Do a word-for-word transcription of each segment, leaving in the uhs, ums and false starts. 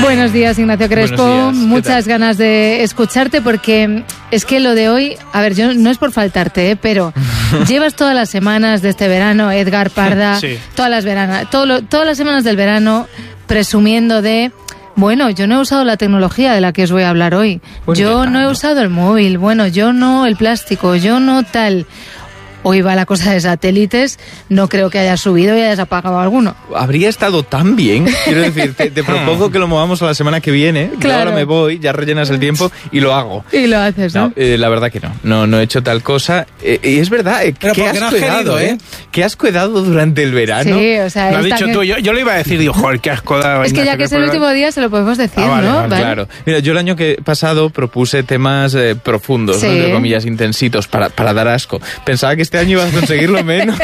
Buenos días, Ignacio Crespo. Buenos días. Muchas ganas de escucharte porque es que lo de hoy, a ver, yo no es por faltarte, ¿eh? Pero llevas todas las semanas de este verano, Edgar Parda, sí. todas las veranas, todo lo, todas las semanas del verano presumiendo de, bueno, yo no he usado la tecnología de la que os voy a hablar hoy. Bueno, yo no he usado el móvil, bueno, yo no el plástico, yo no tal. Hoy va la cosa de satélites, no creo que haya subido y hayas apagado alguno. Habría estado tan bien, quiero decir, te, te propongo que lo movamos a la semana que viene, Claro. yo ahora me voy, ya rellenas el tiempo y lo hago. Y lo haces, ¿no? No, eh, la verdad que no, no, no he hecho tal cosa. Eh, y es verdad, eh, Pero ¿qué porque has no has cuidado, querido, eh? ¿eh? ¿Qué has cuidado durante el verano? Sí, o sea, Lo has esta dicho que- tú, yo, yo le iba a decir, digo, joder, qué asco da. Es que ya que es el último día se lo podemos decir, Ah, vale, ¿no? vale, Claro. Mira, yo el año que pasado propuse temas eh, profundos, Sí. ¿no? Entre comillas, intensitos, para, para dar asco. Pensaba que este año ibas a conseguirlo menos,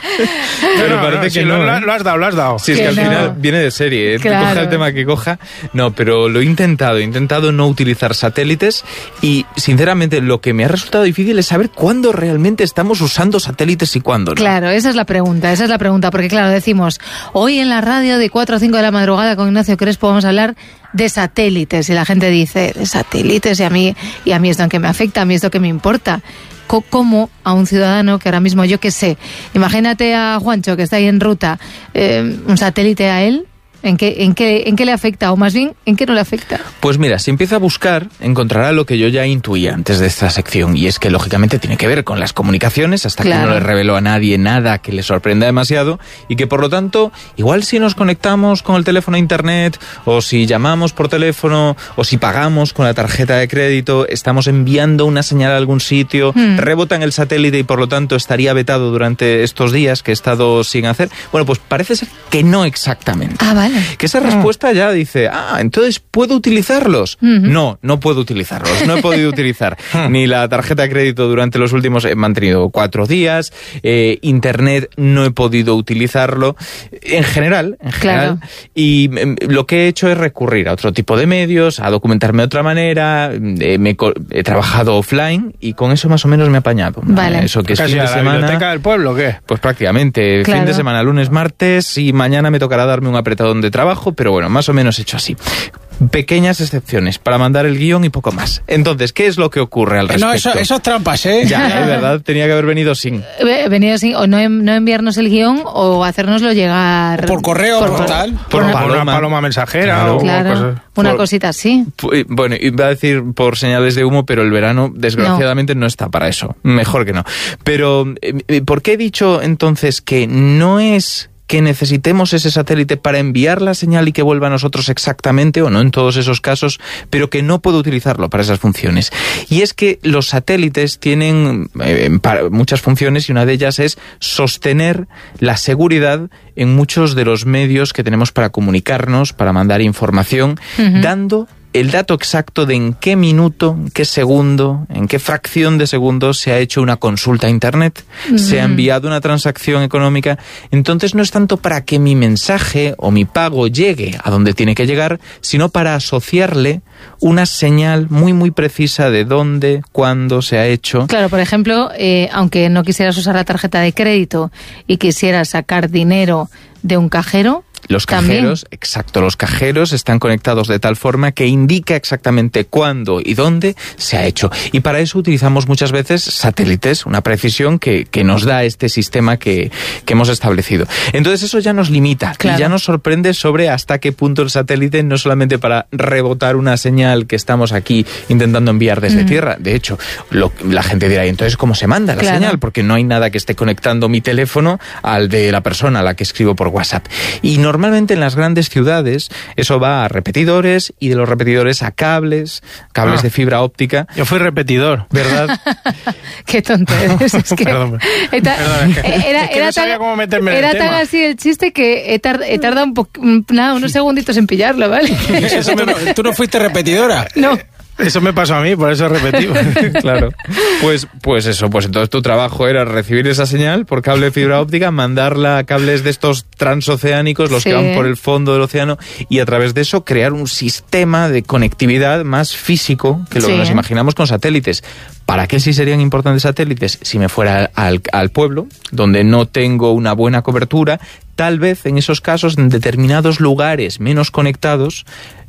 pero no, parece no, que sí, no. Lo, ¿eh? lo has dado, lo has dado. Sí, es Que que al no. final viene de serie, ¿eh? Claro. Coja el tema que coja. No, pero lo he intentado, he intentado no utilizar satélites y, sinceramente, lo que me ha resultado difícil es saber cuándo realmente estamos usando satélites y cuándo no. Claro, esa es la pregunta, esa es la pregunta, porque claro, decimos, hoy en la radio de cuatro a cinco de la madrugada con Ignacio Crespo vamos a hablar de satélites, y la gente dice, de satélites, y a mí, y a mí esto que me afecta, a mí esto que me importa. Co- ¿Cómo a un ciudadano que ahora mismo, yo qué sé, imagínate a Juancho que está ahí en ruta, eh, un satélite a él, ¿en qué, en qué, en qué le afecta? O más bien, ¿en qué no le afecta? Pues mira, si empieza a buscar, encontrará lo que yo ya intuía antes de esta sección, y es que lógicamente tiene que ver con las comunicaciones, hasta Claro. que no le reveló a nadie nada que le sorprenda demasiado, y que por lo tanto, igual si nos conectamos con el teléfono a internet, o si llamamos por teléfono, o si pagamos con la tarjeta de crédito, estamos enviando una señal a algún sitio, Hmm. rebota en el satélite y por lo tanto estaría vetado durante estos días que he estado sin hacer. Bueno, pues parece ser que no exactamente. Ah, vale. Que esa respuesta ya dice, ah, entonces ¿puedo utilizarlos? Ujú. No, no puedo utilizarlos. No he podido utilizar ni la tarjeta de crédito durante los últimos, he mantenido cuatro días, eh, internet no he podido utilizarlo, en general, en general. Claro. Y em, lo que he hecho es recurrir a otro tipo de medios, a documentarme de otra manera, eh, me co- he trabajado offline y con eso más o menos me he apañado. Vale. Eso que es Casi fin a de la semana. biblioteca del pueblo, ¿o qué? Pues prácticamente, Claro. fin de semana, lunes, martes, y mañana me tocará darme un apretadón de trabajo, pero bueno, más o menos hecho así. Pequeñas excepciones para mandar el guión y poco más. Entonces, ¿qué es lo que ocurre al Eh, respecto? No, eso, eso es trampas, ¿eh? Ya, es verdad, tenía que haber venido sin. He venido así, o no, en- no enviarnos el guión o hacérnoslo llegar Por correo, por, tal. por Por, una una paloma. paloma mensajera Claro. o Claro, cosas. una Por- cosita así. Pu- Bueno, iba a decir por señales de humo, pero el verano, desgraciadamente, no, está para eso. Mejor que no. Pero, eh, ¿por qué he dicho entonces que no es que necesitemos ese satélite para enviar la señal y que vuelva a nosotros exactamente, o no en todos esos casos, pero que no puedo utilizarlo para esas funciones? Y es que los satélites tienen eh, para- muchas funciones, y una de ellas es sostener la seguridad en muchos de los medios que tenemos para comunicarnos, para mandar información, Ujú. dando el dato exacto de en qué minuto, en qué segundo, en qué fracción de segundo se ha hecho una consulta a internet, se ha enviado una transacción económica. Entonces no es tanto para que mi mensaje o mi pago llegue a donde tiene que llegar, sino para asociarle una señal muy muy precisa de dónde, cuándo se ha hecho. Claro, por ejemplo, eh, aunque no quisieras usar la tarjeta de crédito y quisieras sacar dinero de un cajero, Los también. cajeros, exacto, los cajeros están conectados de tal forma que indica exactamente cuándo y dónde se ha hecho. Y para eso utilizamos muchas veces satélites, una precisión que, que nos da este sistema que, que hemos establecido. Entonces eso ya nos limita, Claro. y ya nos sorprende sobre hasta qué punto el satélite, no solamente para rebotar una señal que estamos aquí intentando enviar desde Mm. tierra, de hecho, lo, la gente dirá, ¿y entonces cómo se manda la Claro. señal? Porque no hay nada que esté conectando mi teléfono al de la persona a la que escribo por WhatsApp. Y normalmente en las grandes ciudades eso va a repetidores, y de los repetidores a cables, cables Ah. de fibra óptica, Yo fui repetidor. ¿verdad? qué tonto eres. Es que Perdón. Eta- Perdón, es que- era, es que era no sabía tan, cómo meterme en el era tema. tan así el chiste que he, tar- he tardado un po- un- nada, unos segunditos en pillarlo, ¿vale? Eso ¿Tú, no, tú no fuiste repetidora? No. Eso me pasó a mí, por eso repetí. Claro. Pues, pues eso, pues entonces tu trabajo era recibir esa señal por cable de fibra óptica, mandarla a cables de estos transoceánicos, los Sí. que van por el fondo del océano, y a través de eso crear un sistema de conectividad más físico que lo Sí. que nos imaginamos con satélites. ¿Para qué sí serían importantes satélites? Si me fuera al, al pueblo, donde no tengo una buena cobertura, tal vez en esos casos, en determinados lugares menos conectados,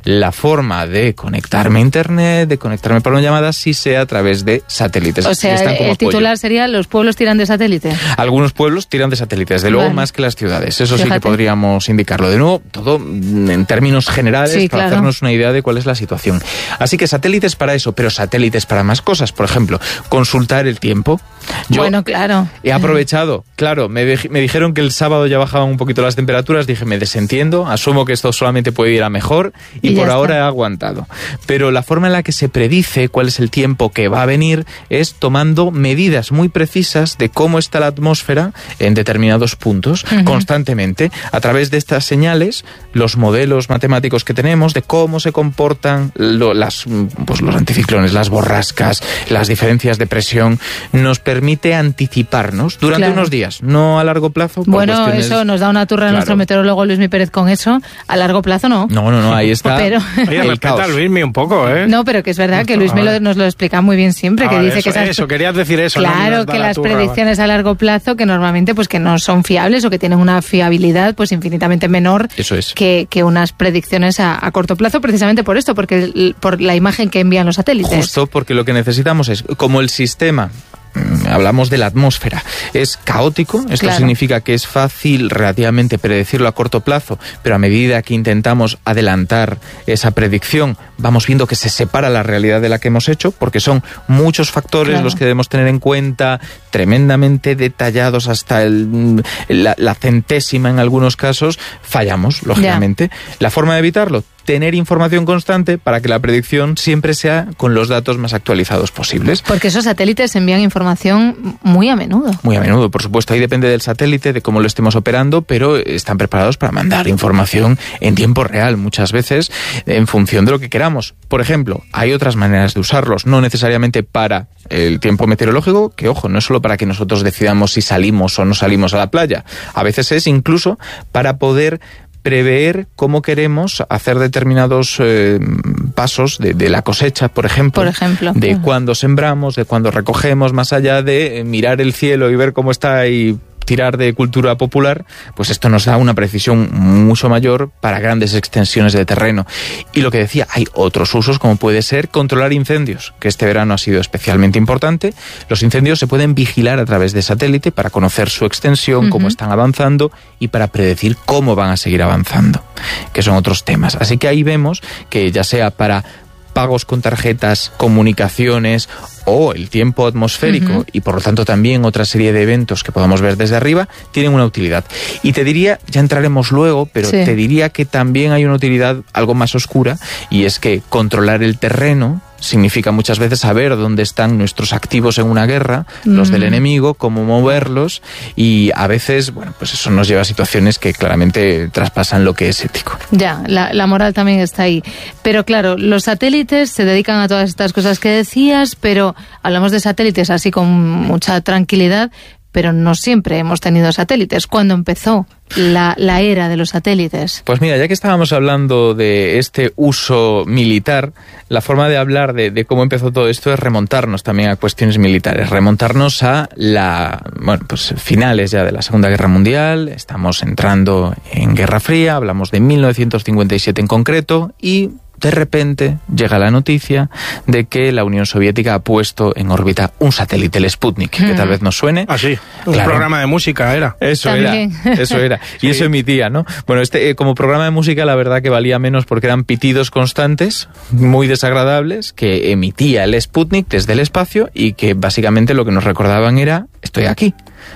la forma de conectarme a internet, de conectarme por una llamada, sí sea a través de satélites. O sea, el apoyo. Titular sería ¿los pueblos tiran de satélite? Algunos pueblos tiran de satélites, de luego vale. más que las ciudades. Eso Fíjate. sí que podríamos indicarlo. De nuevo, todo en términos generales sí, para claro. hacernos una idea de cuál es la situación. Así que satélites para eso, pero satélites para más cosas. Por ejemplo, consultar el tiempo. Yo bueno, claro. He aprovechado, claro, me, de, me dijeron que el sábado ya bajaban un poquito las temperaturas, dije, me desentiendo, asumo que esto solamente puede ir a mejor y, y por ahora está. he aguantado. Pero la forma en la que se predice cuál es el tiempo que va a venir es tomando medidas muy precisas de cómo está la atmósfera en determinados puntos, uh-huh. constantemente. A través de estas señales, los modelos matemáticos que tenemos de cómo se comportan lo, las, pues, los anticiclones, las borrascas, las diferencias de presión, nos permite anticiparnos durante claro. unos días, no a largo plazo. Por bueno, cuestiones... eso nos da una turra a claro. nuestro meteorólogo Luismi Pérez con eso. A largo plazo no. No, no, no, ahí está. Pero... Oye, respeta a Luismi un poco, ¿eh? No, pero que es verdad que Luismi lo, nos lo explica muy bien siempre, que ver, dice eso, que esas... eso, querías decir eso. Claro, no que las turra, predicciones a largo plazo, que normalmente pues que no son fiables o que tienen una fiabilidad pues infinitamente menor eso es. que, que unas predicciones a, a corto plazo, precisamente por esto, porque por la imagen que envían los satélites. Justo, porque lo que necesitamos es, como el sistema... Hablamos de la atmósfera. Es caótico, esto claro. significa que es fácil relativamente predecirlo a corto plazo, pero a medida que intentamos adelantar esa predicción, vamos viendo que se separa la realidad de la que hemos hecho, porque son muchos factores claro. los que debemos tener en cuenta, tremendamente detallados hasta el, la, la centésima en algunos casos, fallamos, lógicamente. Ya. La forma de evitarlo, tener información constante para que la predicción siempre sea con los datos más actualizados posibles. Porque esos satélites envían información muy a menudo. Muy a menudo, por supuesto. Ahí depende del satélite, de cómo lo estemos operando, pero están preparados para mandar información en tiempo real, muchas veces, en función de lo que queramos. Por ejemplo, hay otras maneras de usarlos, no necesariamente para el tiempo meteorológico, que ojo, no es solo para que nosotros decidamos si salimos o no salimos a la playa. A veces es incluso para poder prever cómo queremos hacer determinados eh, pasos de, de la cosecha, por ejemplo, por ejemplo, de uh-huh. cuándo sembramos, de cuándo recogemos, más allá de eh, mirar el cielo y ver cómo está y tirar de cultura popular, pues esto nos da una precisión mucho mayor para grandes extensiones de terreno. Y lo que decía, hay otros usos como puede ser controlar incendios, que este verano ha sido especialmente importante. Los incendios se pueden vigilar a través de satélite para conocer su extensión, uh-huh. cómo están avanzando y para predecir cómo van a seguir avanzando, que son otros temas. Así que ahí vemos que ya sea para pagos con tarjetas, comunicaciones o el tiempo atmosférico uh-huh. y por lo tanto también otra serie de eventos que podamos ver desde arriba, tienen una utilidad. Y te diría, ya entraremos luego, pero sí. te diría que también hay una utilidad algo más oscura, y es que controlar el terreno significa muchas veces saber dónde están nuestros activos en una guerra, mm. los del enemigo, cómo moverlos, y a veces, bueno, pues eso nos lleva a situaciones que claramente traspasan lo que es ético. Ya, la, la moral también está ahí. Pero claro, los satélites se dedican a todas estas cosas que decías, pero hablamos de satélites así con mucha tranquilidad, pero no siempre hemos tenido satélites. ¿Cuándo empezó la, la era de los satélites? Pues mira, ya que estábamos hablando de este uso militar, la forma de hablar de, de cómo empezó todo esto es remontarnos también a cuestiones militares, remontarnos a la, bueno, pues finales ya de la Segunda Guerra Mundial. Estamos entrando en Guerra Fría, hablamos de mil novecientos cincuenta y siete en concreto, y de repente llega la noticia de que la Unión Soviética ha puesto en órbita un satélite, el Sputnik, mm. que tal vez nos suene. Ah, sí, un claro. programa de música era. Eso También. era, eso era. Y sí. eso emitía, ¿no? Bueno, este eh, como programa de música la verdad que valía menos porque eran pitidos constantes, muy desagradables, que emitía el Sputnik desde el espacio y que básicamente lo que nos recordaban era, estoy aquí.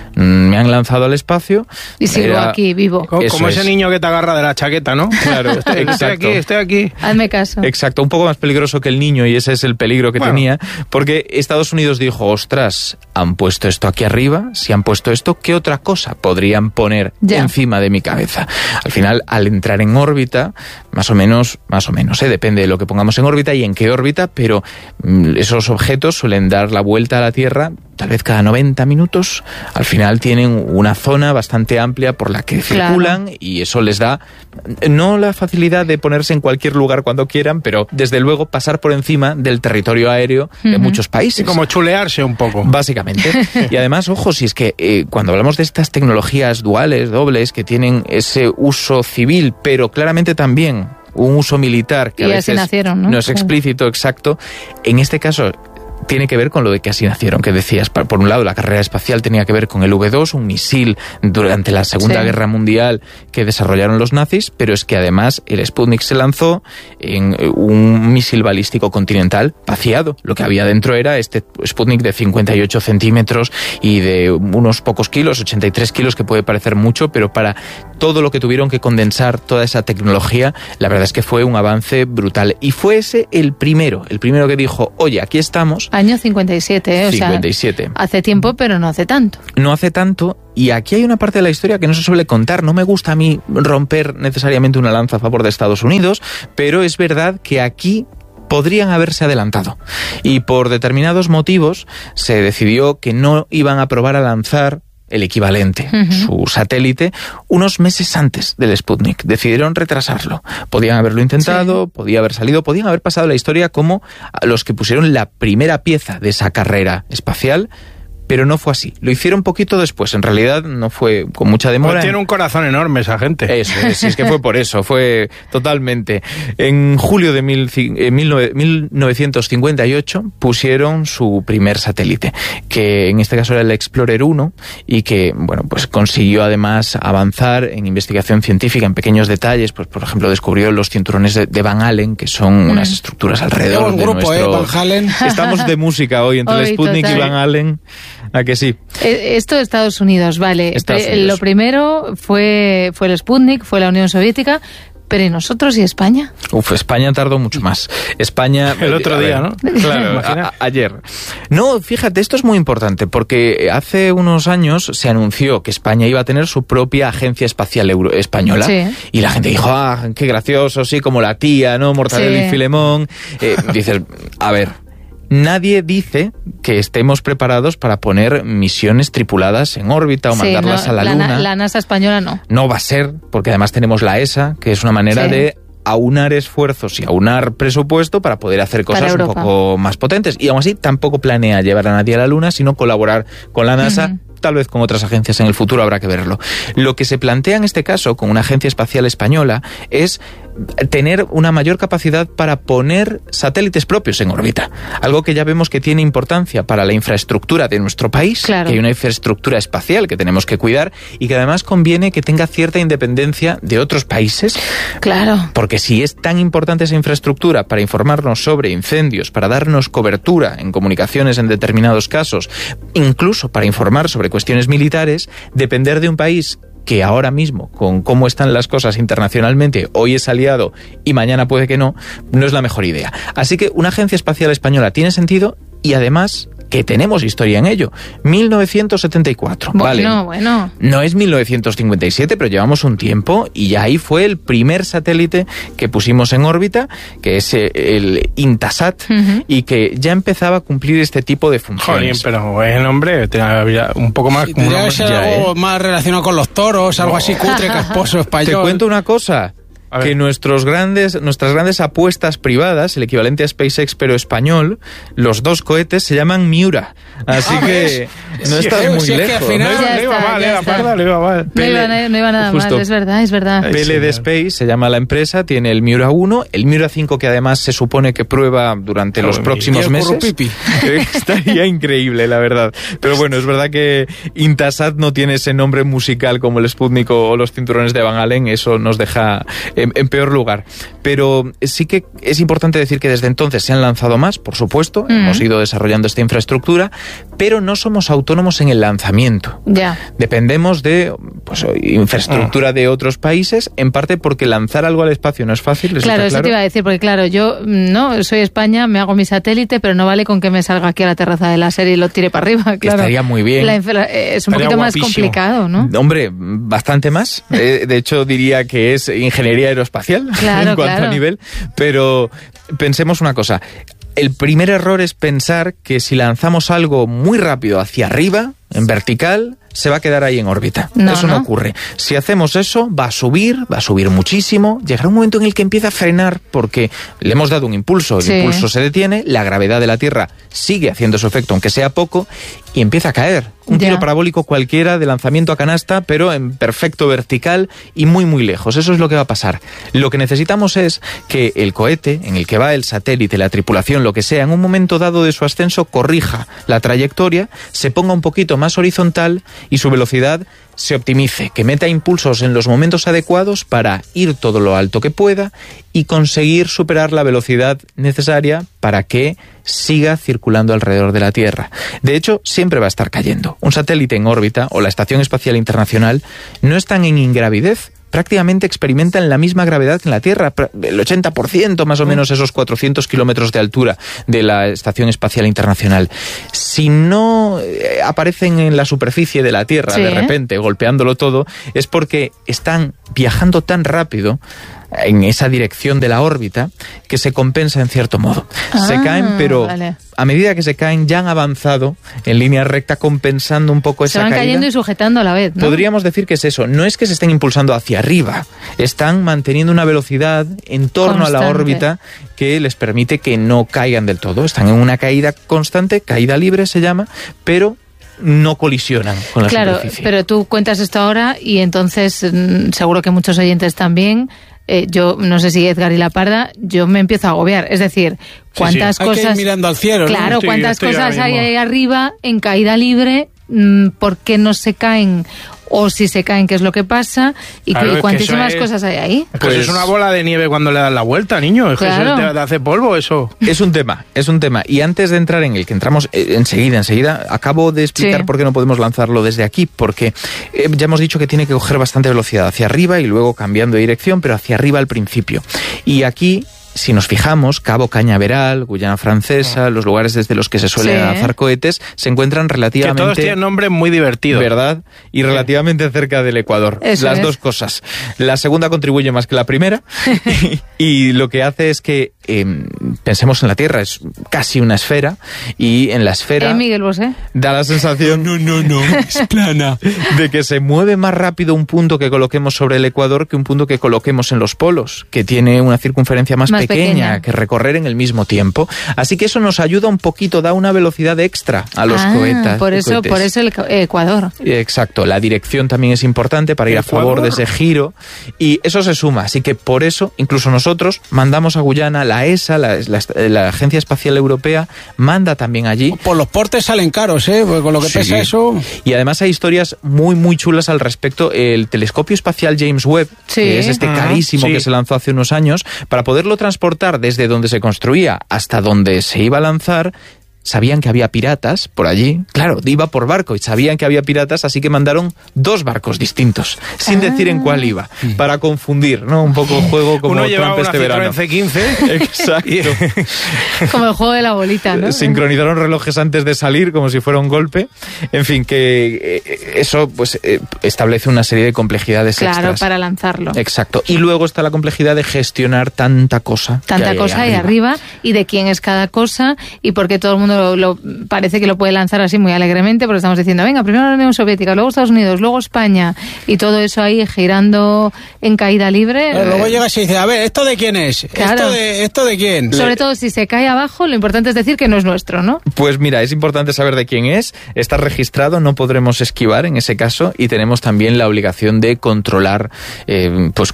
Me han lanzado al espacio. Y sigo era... aquí, vivo. Como, como ese es. niño que te agarra de la chaqueta, ¿no? Claro, estoy, estoy aquí, estoy aquí. Hazme caso. Exacto, un poco más peligroso que el niño, y ese es el peligro que bueno. tenía, porque Estados Unidos dijo, ostras, han puesto esto aquí arriba, si han puesto esto, ¿qué otra cosa podrían poner ya. encima de mi cabeza? Al final, al entrar en órbita, más o menos, más o menos, ¿eh? depende de lo que pongamos en órbita y en qué órbita, pero mmm, esos objetos suelen dar la vuelta a la Tierra tal vez cada noventa minutos. Al final tienen una zona bastante amplia por la que circulan, claro. y eso les da no la facilidad de ponerse en cualquier lugar cuando quieran, pero desde luego pasar por encima del territorio aéreo uh-huh. de muchos países. Y como chulearse un poco. Básicamente. Y además, ojo, si es que eh, cuando hablamos de estas tecnologías duales, dobles, que tienen ese uso civil, pero claramente también un uso militar que y a veces así nacieron, ¿no? no es explícito, exacto. En este caso tiene que ver con lo de que así nacieron, que decías. Por un lado, la carrera espacial tenía que ver con el V dos, un misil durante la Segunda sí. Guerra Mundial que desarrollaron los nazis, pero es que además el Sputnik se lanzó en un misil balístico continental vaciado. Lo que había dentro era este Sputnik de cincuenta y ocho centímetros y de unos pocos kilos, ochenta y tres kilos, que puede parecer mucho, pero para todo lo que tuvieron que condensar, toda esa tecnología, la verdad es que fue un avance brutal. Y fue ese el primero, el primero que dijo, oye, aquí estamos. Año cincuenta y siete, ¿eh? O cincuenta y siete. Sea, hace tiempo, pero no hace tanto. No hace tanto, y aquí hay una parte de la historia que no se suele contar. No me gusta a mí romper necesariamente una lanza a favor de Estados Unidos, pero es verdad que aquí podrían haberse adelantado. Y por determinados motivos se decidió que no iban a probar a lanzar el equivalente, uh-huh. su satélite, unos meses antes del Sputnik. Decidieron retrasarlo. Podían haberlo intentado, sí. podía haber salido, podían haber pasado la historia como los que pusieron la primera pieza de esa carrera espacial, pero no fue así. Lo hicieron poquito después. En realidad no fue con mucha demora. Pues tiene un corazón enorme esa gente. Eso, es, es que fue por eso, fue totalmente. En julio de mil, eh, mil novecientos cincuenta y ocho pusieron su primer satélite, que en este caso era el Explorer uno, y que, bueno, pues consiguió además avanzar en investigación científica, en pequeños detalles. Pues, por ejemplo, descubrió los cinturones de, de Van Allen, que son mm. unas estructuras alrededor de grupo, nuestro... ¿eh? Van Allen. Estamos de música hoy, entre hoy, el Sputnik total. y Van Allen. ¿A que sí? Esto de Estados Unidos, vale. Estados Unidos. Lo primero fue, fue el Sputnik, fue la Unión Soviética. Pero ¿y nosotros y España? Uf, España tardó mucho más. España... El otro a día, ver, ¿no? Claro, a, a, ayer. No, fíjate, esto es muy importante, porque hace unos años se anunció que España iba a tener su propia agencia espacial euro española. Sí. Y la gente dijo, ah, qué gracioso, sí, como la tía, ¿no? Mortadelo sí. y Filemón. Eh, dices, a ver... Nadie dice que estemos preparados para poner misiones tripuladas en órbita o sí, mandarlas no, a la, la Luna. La NASA española no. No va a ser, porque además tenemos la E S A, que es una manera sí. de aunar esfuerzos y aunar presupuesto para poder hacer cosas un poco más potentes. Y aún así tampoco planea llevar a nadie a la Luna, sino colaborar con la NASA. Uh-huh. Tal vez con otras agencias en el futuro, habrá que verlo. Lo que se plantea en este caso con una agencia espacial española es tener una mayor capacidad para poner satélites propios en órbita. Algo que ya vemos que tiene importancia para la infraestructura de nuestro país, claro. que hay una infraestructura espacial que tenemos que cuidar y que además conviene que tenga cierta independencia de otros países. Claro. Porque si es tan importante esa infraestructura para informarnos sobre incendios, para darnos cobertura en comunicaciones en determinados casos, incluso para informar sobre cuestiones militares, depender de un país que ahora mismo, con cómo están las cosas internacionalmente, hoy es aliado y mañana puede que no, no es la mejor idea. Así que una agencia espacial española tiene sentido y además que tenemos historia en ello. mil novecientos setenta y cuatro. Bueno, vale. bueno. No es mil novecientos cincuenta y siete, pero llevamos un tiempo y ya ahí fue el primer satélite que pusimos en órbita, que es el Intasat, uh-huh. y que ya empezaba a cumplir este tipo de funciones. Joder, pero el nombre un poco más... Sí, como tendría que ser algo ¿eh? más relacionado con los toros, algo no. así cutre, casposo, español. Te cuento una cosa. Que nuestros grandes, nuestras grandes apuestas privadas, el equivalente a SpaceX pero español, los dos cohetes se llaman Miura. Así ah, que no sí, estás muy sí, lejos. Es que al final no, le iba mal, la parda le iba mal. No iba, no iba nada Justo. mal, es verdad, es verdad. P L D Space se llama la empresa, tiene el Miura uno, el Miura cinco que además se supone que prueba durante oh, los próximos meses. Estaría increíble, la verdad. Pero bueno, es verdad que Intasat no tiene ese nombre musical como el Sputnik o los cinturones de Van Allen, eso nos deja en, en peor lugar. Pero sí que es importante decir que desde entonces se han lanzado más, por supuesto, mm. hemos ido desarrollando esta infraestructura, pero no somos autónomos en el lanzamiento. Ya. Dependemos de pues, infraestructura ah. de otros países, en parte porque lanzar algo al espacio no es fácil. Claro, claro, eso te iba a decir, porque claro, yo no soy España, me hago mi satélite, pero no vale con que me salga aquí a la terraza de la serie y lo tire para arriba. Claro. Estaría muy bien. La infra- es un Estaría poquito guapísimo. más complicado, ¿no? Hombre, bastante más. Eh, de hecho, diría que es ingeniería aeroespacial claro, en cuanto claro. a nivel. Pero pensemos una cosa. El primer error es pensar que si lanzamos algo muy rápido hacia arriba, en vertical, se va a quedar ahí en órbita. No, eso no, no ocurre. Si hacemos eso, va a subir, va a subir muchísimo, llegará un momento en el que empieza a frenar porque le hemos dado un impulso, el sí. impulso se detiene, la gravedad de la Tierra sigue haciendo su efecto, aunque sea poco, y empieza a caer. Un ya. tiro parabólico cualquiera de lanzamiento a canasta, pero en perfecto vertical y muy muy lejos. Eso es lo que va a pasar. Lo que necesitamos es que el cohete en el que va el satélite, la tripulación, lo que sea, en un momento dado de su ascenso corrija la trayectoria, se ponga un poquito más horizontal y su velocidad se optimice, que meta impulsos en los momentos adecuados para ir todo lo alto que pueda y conseguir superar la velocidad necesaria para que siga circulando alrededor de la Tierra. De hecho, siempre va a estar cayendo. Un satélite en órbita o la Estación Espacial Internacional no están en ingravidez, prácticamente experimentan la misma gravedad que en la Tierra, el ochenta por ciento más o menos esos cuatrocientos kilómetros de altura de la Estación Espacial Internacional. Si no eh, aparecen en la superficie de la Tierra sí. de repente, golpeándolo todo, es porque están viajando tan rápido en esa dirección de la órbita que se compensa en cierto modo. Ah, se caen, pero vale. a medida que se caen ya han avanzado en línea recta compensando un poco esa caída. Se van caída. cayendo y sujetando a la vez, ¿no? Podríamos decir que es eso. No es que se estén impulsando hacia arriba, están manteniendo una velocidad en torno constante a la órbita que les permite que no caigan del todo. Están en una caída constante, caída libre se llama, pero no colisionan con la claro, superficie. Pero tú cuentas esto ahora y entonces seguro que muchos oyentes también. Eh, yo no sé si Edgar y la Parda, yo me empiezo a agobiar. Es decir, cuántas sí, sí. cosas... Hay que ir mirando al cielo, claro, ¿no? Estoy, cuántas estoy cosas hay ahí arriba en caída libre, mmm, ¿por qué no se caen? O si se caen, ¿qué es lo que pasa? Y, claro, y cuantísimas es, cosas hay ahí. Pues, pues es una bola de nieve cuando le das la vuelta, niño. Es claro. que eso te hace polvo, eso. Es un tema, es un tema. Y antes de entrar en el que entramos eh, enseguida, enseguida, acabo de explicar sí. por qué no podemos lanzarlo desde aquí. Porque eh, ya hemos dicho que tiene que coger bastante velocidad hacia arriba y luego cambiando de dirección, pero hacia arriba al principio. Y aquí... Si nos fijamos, Cabo Cañaveral, Guyana Francesa, oh. los lugares desde los que se suelen sí. lanzar cohetes, se encuentran relativamente... Que todos tienen nombres muy divertidos. ¿Verdad? Y relativamente sí. cerca del Ecuador. Eso Las es. dos cosas. La segunda contribuye más que la primera y, y lo que hace es que eh, pensemos en la Tierra, es casi una esfera y en la esfera... ¿Eh, Miguel Bosé? Da la sensación... No, no, no, es plana. De que se mueve más rápido un punto que coloquemos sobre el Ecuador que un punto que coloquemos en los polos, que tiene una circunferencia más, más pequeña, pequeña que recorrer en el mismo tiempo. Así que eso nos ayuda un poquito, da una velocidad extra a los ah, cohetas. Por eso, cohetes. por eso el Ecuador. Exacto, la dirección también es importante para ir a favor de ese giro y eso se suma. Así que por eso, incluso nosotros mandamos a Guyana, la E S A, la, la, la Agencia Espacial Europea, manda también allí. Por los portes salen caros, ¿eh? Porque con lo que sí. pesa eso... Y además hay historias muy, muy chulas al respecto. El telescopio espacial James Webb, sí. que es este ah, carísimo sí. que se lanzó hace unos años, para poderlo transportar desde donde se construía hasta donde se iba a lanzar, sabían que había piratas por allí. Claro, iba por barco y sabían que había piratas, así que mandaron dos barcos distintos, sin ah. decir en cuál iba, para confundir, ¿no? Un poco el juego como Uno Trump llevaba este una verano. C quince. Exacto. Como el juego de la bolita, ¿no? Sincronizaron relojes antes de salir, como si fuera un golpe. En fin, que eh, eso pues eh, establece una serie de complejidades claro, extras. Claro, para lanzarlo. Exacto. Y luego está la complejidad de gestionar tanta cosa. Tanta que cosa hay ahí arriba. arriba y de quién es cada cosa y por qué todo el mundo Lo, lo, parece que lo puede lanzar así muy alegremente porque estamos diciendo, venga, primero la Unión Soviética, luego Estados Unidos, luego España y todo eso ahí girando en caída libre. Pero luego llegas y dices, a ver, ¿esto de quién es? Claro. ¿Esto de, esto de quién? Sobre todo si se cae abajo, lo importante es decir que no es nuestro, ¿no? Pues mira, es importante saber de quién es, está registrado, no podremos esquivar en ese caso y tenemos también la obligación de controlar eh, pues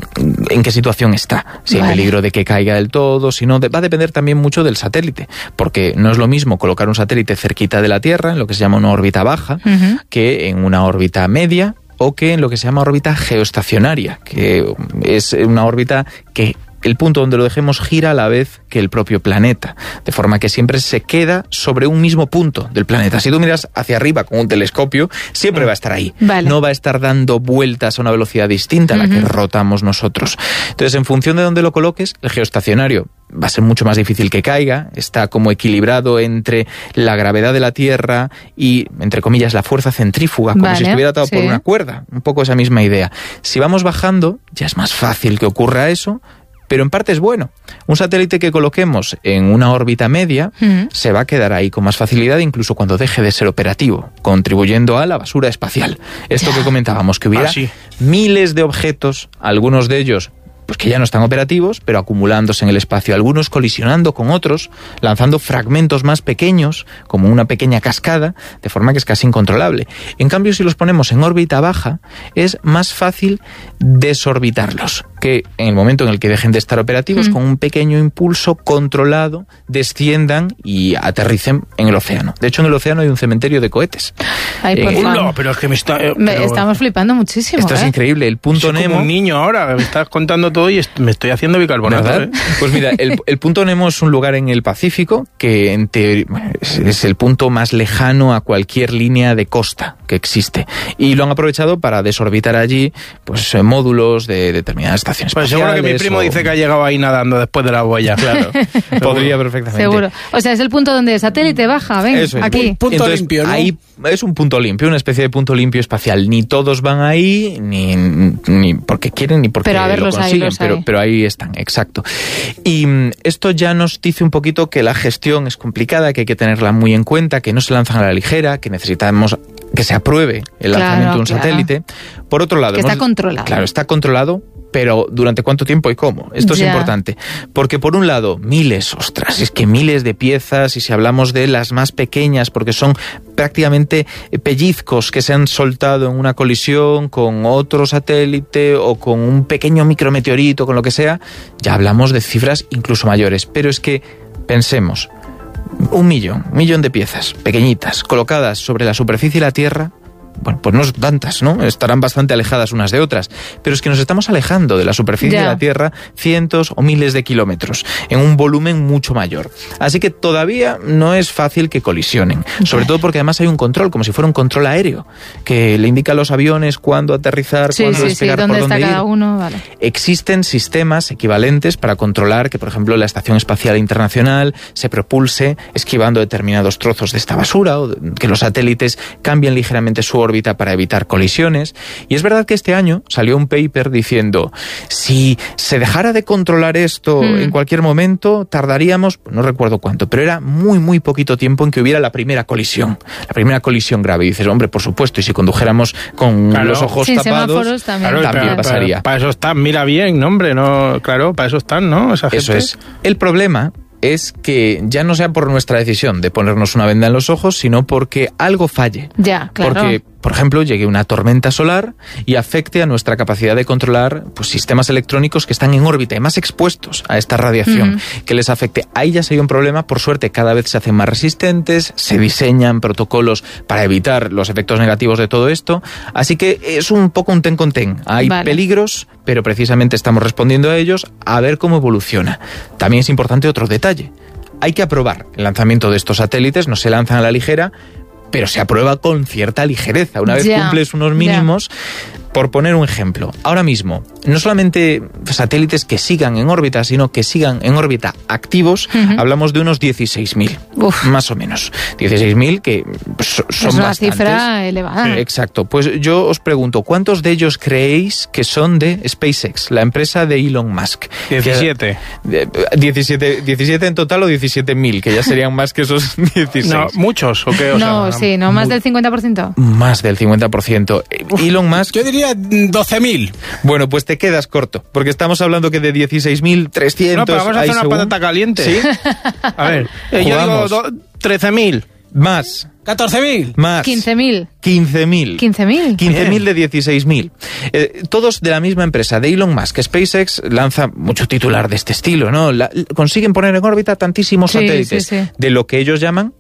en qué situación está, si vale. hay peligro de que caiga del todo, si no, va a depender también mucho del satélite, porque no es lo mismo colocar un satélite cerquita de la Tierra, en lo que se llama una órbita baja, uh-huh. que en una órbita media o que en lo que se llama órbita geoestacionaria, que es una órbita que el punto donde lo dejemos gira a la vez que el propio planeta, de forma que siempre se queda sobre un mismo punto del planeta. Si tú miras hacia arriba con un telescopio, siempre va a estar ahí. Vale. No va a estar dando vueltas a una velocidad distinta a la uh-huh. que rotamos nosotros. Entonces, en función de dónde lo coloques, el geoestacionario va a ser mucho más difícil que caiga, está como equilibrado entre la gravedad de la Tierra y, entre comillas, la fuerza centrífuga, como vale, si estuviera atado sí. por una cuerda, un poco esa misma idea. Si vamos bajando, ya es más fácil que ocurra eso, pero en parte es bueno. Un satélite que coloquemos en una órbita media mm. se va a quedar ahí con más facilidad, incluso cuando deje de ser operativo, contribuyendo a la basura espacial. Esto que comentábamos, que hubiera ah, sí. miles de objetos, algunos de ellos pues que ya no están operativos, pero acumulándose en el espacio, algunos colisionando con otros, lanzando fragmentos más pequeños, como una pequeña cascada, de forma que es casi incontrolable. En cambio, si los ponemos en órbita baja, es más fácil desorbitarlos, que en el momento en el que dejen de estar operativos, mm. con un pequeño impulso controlado, desciendan y aterricen en el océano. De hecho, en el océano hay un cementerio de cohetes. Ay, por eh, no, pero es que me está... Eh, me pero... Estamos flipando muchísimo. Esto ¿eh? es increíble. El punto Soy Nemo... como un niño ahora, me estás contando todo y me estoy haciendo bicarbonato. ¿eh? Pues mira, el, el punto Nemo es un lugar en el Pacífico que en teoría es, es el punto más lejano a cualquier línea de costa que existe. Y lo han aprovechado para desorbitar allí pues módulos de determinadas estaciones pues espaciales. Seguro que mi primo o... dice que ha llegado ahí nadando después de la huella. Claro, podría perfectamente. Seguro. O sea, es el punto donde el satélite baja, ven, Eso es. aquí. Punto Entonces, limpio, ¿no? Ahí es un punto limpio, una especie de punto limpio espacial. Ni todos van ahí, ni, ni porque quieren, ni porque pero a ver, lo los consiguen, hay, los pero, hay. pero ahí están, exacto. Y um, esto ya nos dice un poquito que la gestión es complicada, que hay que tenerla muy en cuenta, que no se lanzan a la ligera, que necesitamos que se apruebe el claro, lanzamiento de un claro. satélite. Por otro lado... Que hemos, está controlado. Claro, está controlado, pero ¿durante cuánto tiempo y cómo? Esto ya. es importante. Porque por un lado, miles, ostras, es que miles de piezas, y si hablamos de las más pequeñas, porque son prácticamente pellizcos que se han soltado en una colisión con otro satélite o con un pequeño micrometeorito, con lo que sea, ya hablamos de cifras incluso mayores. Pero es que, pensemos, un millón, un millón de piezas pequeñitas colocadas sobre la superficie de la Tierra, bueno, pues no son tantas, ¿no? Estarán bastante alejadas unas de otras, pero es que nos estamos alejando de la superficie ya. de la Tierra cientos o miles de kilómetros, en un volumen mucho mayor. Así que todavía no es fácil que colisionen, sobre todo porque además hay un control, como si fuera un control aéreo, que le indica a los aviones cuándo aterrizar, sí, cuándo sí, despegar, sí, por dónde dónde está ir. cada uno, vale. Existen sistemas equivalentes para controlar que, por ejemplo, la Estación Espacial Internacional se propulse esquivando determinados trozos de esta basura, o que los satélites cambien ligeramente su órbita para evitar colisiones. Y es verdad que este año salió un paper diciendo, si se dejara de controlar esto mm. en cualquier momento, tardaríamos, no recuerdo cuánto, pero era muy, muy poquito tiempo en que hubiera la primera colisión, la primera colisión grave. Y dices, hombre, por supuesto, y si condujéramos con claro. los ojos Sin tapados, también, claro, también para, pasaría. Para, para eso están, mira bien, no, hombre, no, claro, para eso están, ¿no? Esa gente. Eso es. El problema es que ya no sea por nuestra decisión de ponernos una venda en los ojos, sino porque algo falle. Ya, claro. Porque, por ejemplo, llegue una tormenta solar y afecte a nuestra capacidad de controlar pues, sistemas electrónicos que están en órbita y más expuestos a esta radiación, mm. que les afecte. Ahí ya sería un problema. Por suerte, cada vez se hacen más resistentes, se diseñan protocolos para evitar los efectos negativos de todo esto. Así que es un poco un ten con ten. Hay vale. peligros, pero precisamente estamos respondiendo a ellos, a ver cómo evoluciona. También es importante otro detalle. Hay que aprobar el lanzamiento de estos satélites, no se lanzan a la ligera, pero se aprueba con cierta ligereza. Una vez ya, cumples unos mínimos, ya. Por poner un ejemplo, ahora mismo, no solamente satélites que sigan en órbita, sino que sigan en órbita activos, uh-huh. hablamos de unos dieciséis mil, más o menos. dieciséis mil que son es una bastantes. Cifra elevada. Exacto. Pues yo os pregunto, ¿cuántos de ellos creéis que son de SpaceX, la empresa de Elon Musk? diecisiete. diecisiete, diecisiete en total o diecisiete mil, que ya serían más que esos dieciséis. No, muchos, ¿o qué? O no, sea, sí, no, más muy, del cincuenta por ciento. Más del cincuenta por ciento. Uf, Elon Musk... Yo diría doce mil. Bueno, pues te quedas corto, porque estamos hablando que de dieciséis mil trescientos... No, pero vamos a hacer una según... patata caliente. ¿Sí? A ver, eh, yo digo do, trece mil. Más. catorce mil. Más. quince mil. quince mil. quince mil. quince mil de dieciséis mil. Eh, todos de la misma empresa, de Elon Musk. SpaceX lanza mucho titular de este estilo, ¿no? La, consiguen poner en órbita tantísimos sí, satélites sí, sí. de lo que ellos llaman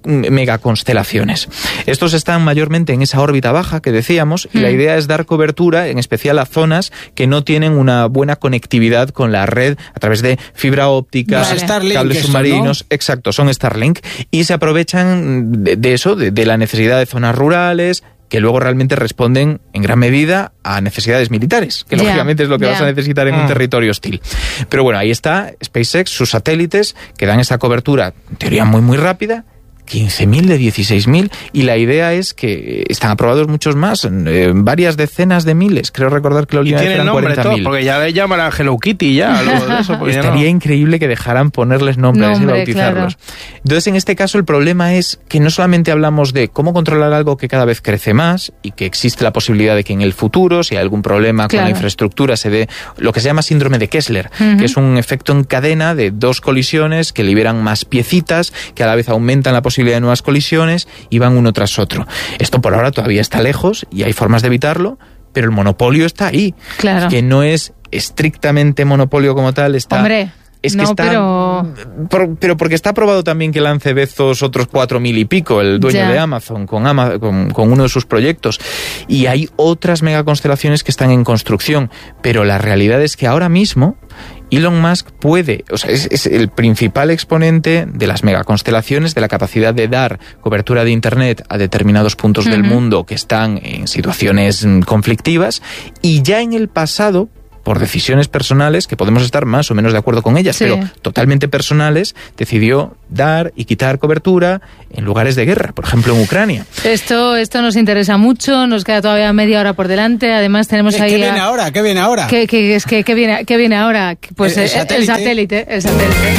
megaconstelaciones. Estos están mayormente en esa órbita baja que decíamos y mm. la idea es dar cobertura en especial a zonas que no tienen una buena conectividad con la red a través de fibra óptica, vale. cables submarinos, ¿no? Exacto, son Starlink y se aprovechan de, de eso, de, de la necesidad de zonas rurales que luego realmente responden en gran medida a necesidades militares, que yeah, lógicamente es lo que yeah. vas a necesitar en mm. un territorio hostil. Pero bueno, ahí está SpaceX, sus satélites que dan esa cobertura en teoría muy muy rápida, quince mil de dieciséis mil, y la idea es que están aprobados muchos más, eh, varias decenas de miles. Creo recordar que la última vez eran cuarenta mil. Porque ya le llaman a Hello Kitty ya, luego de eso. Estaría no. increíble que dejaran ponerles nombres nombre, y bautizarlos. Claro. Entonces, en este caso, el problema es que no solamente hablamos de cómo controlar algo que cada vez crece más y que existe la posibilidad de que en el futuro, si hay algún problema claro. con la infraestructura, se dé lo que se llama síndrome de Kessler, uh-huh. que es un efecto en cadena de dos colisiones que liberan más piecitas, que a la vez aumentan la posibilidad de nuevas colisiones y van uno tras otro. Esto por ahora todavía está lejos y hay formas de evitarlo, pero el monopolio está ahí. Claro. Que no es estrictamente monopolio como tal, está... Hombre. Es que no, está, pero... Por, pero porque está aprobado también que lance Bezos otros cuatro mil y pico, el dueño ya. de Amazon, con, Ama, con, con uno de sus proyectos. Y hay otras megaconstelaciones que están en construcción. Pero la realidad es que ahora mismo Elon Musk puede, o sea, es, es el principal exponente de las megaconstelaciones, de la capacidad de dar cobertura de Internet a determinados puntos uh-huh. del mundo que están en situaciones conflictivas. Y ya en el pasado, por decisiones personales, que podemos estar más o menos de acuerdo con ellas, sí. pero totalmente personales, decidió dar y quitar cobertura en lugares de guerra, por ejemplo en Ucrania. Esto esto nos interesa mucho, nos queda todavía media hora por delante, además tenemos ¿Qué, ahí... ¿Qué viene a... ahora? ¿Qué viene ahora? ¿Qué, qué, es que, ¿qué, viene, ¿Qué viene ahora? Pues el, el, satélite. el satélite. El satélite.